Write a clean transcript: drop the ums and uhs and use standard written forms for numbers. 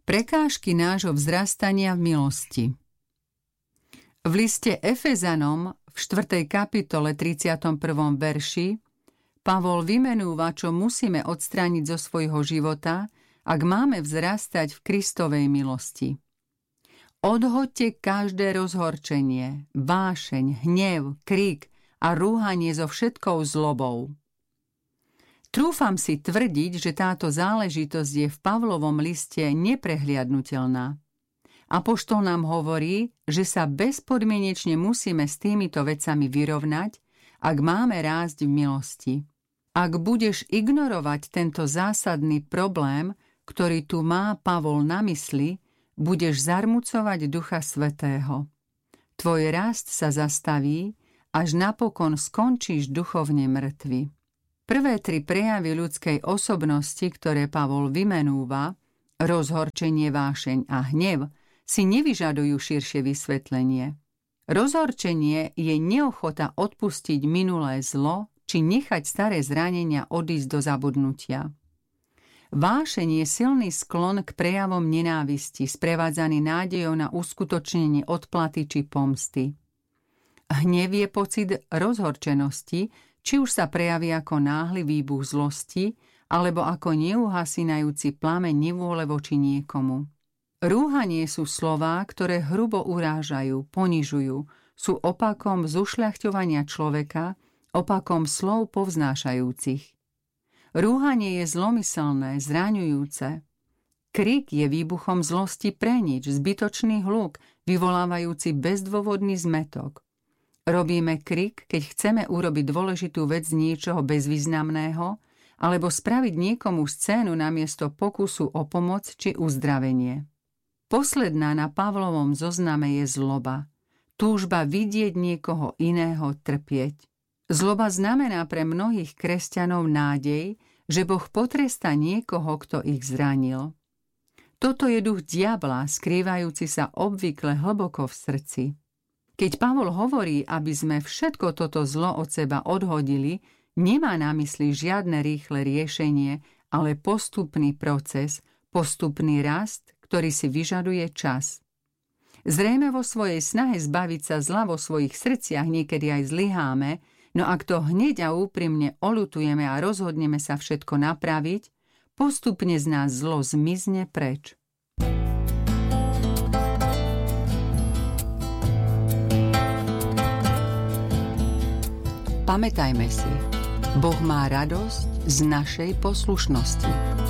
Prekážky nášho vzrastania v milosti. V liste Efezanom v 4. kapitole 31. verši Pavol vymenúva, čo musíme odstrániť zo svojho života, ak máme vzrastať v Kristovej milosti. Odhoďte každé rozhorčenie, vášeň, hnev, krik a rúhanie so všetkou zlobou. Trúfam si tvrdiť, že táto záležitosť je v Pavlovom liste neprehliadnutelná. Apoštol nám hovorí, že sa bezpodmienečne musíme s týmito vecami vyrovnať, ak máme rásť v milosti. Ak budeš ignorovať tento zásadný problém, ktorý tu má Pavol na mysli, budeš zarmucovať Ducha Svätého. Tvoj rast sa zastaví, až napokon skončíš duchovne mŕtvy. Prvé 3 prejavy ľudskej osobnosti, ktoré Pavol vymenúva, rozhorčenie, vášeň a hnev, si nevyžadujú širšie vysvetlenie. Rozhorčenie je neochota odpustiť minulé zlo či nechať staré zranenia odísť do zabudnutia. Vášeň je silný sklon k prejavom nenávisti, sprevádzaný nádejou na uskutočnenie odplaty či pomsty. Hnev je pocit rozhorčenosti, či už sa prejaví ako náhly výbuch zlosti, alebo ako neuhasínajúci plameň nevôle voči niekomu. Rúhanie sú slová, ktoré hrubo urážajú, ponižujú, sú opakom zušľachťovania človeka, opakom slov povznášajúcich. Rúhanie je zlomyselné, zraňujúce. Krik je výbuchom zlosti pre nič, zbytočný hluk, vyvolávajúci bezdôvodný zmätok. Robíme krik, keď chceme urobiť dôležitú vec z niečoho bezvýznamného alebo spraviť niekomu scénu namiesto pokusu o pomoc či uzdravenie. Posledná na Pavlovom zozname je zloba. Túžba vidieť niekoho iného trpieť. Zloba znamená pre mnohých kresťanov nádej, že Boh potrestá niekoho, kto ich zranil. Toto je duch diabla, skrývajúci sa obvykle hlboko v srdci. Keď Pavol hovorí, aby sme všetko toto zlo od seba odhodili, nemá na mysli žiadne rýchle riešenie, ale postupný proces, postupný rast, ktorý si vyžaduje čas. Zrejme vo svojej snahe zbaviť sa zla vo svojich srdciach niekedy aj zlyháme, no ak to hneď a úprimne oľutujeme a rozhodneme sa všetko napraviť, postupne z nás zlo zmizne preč. Pamätajme si, Boh má radosť z našej poslušnosti.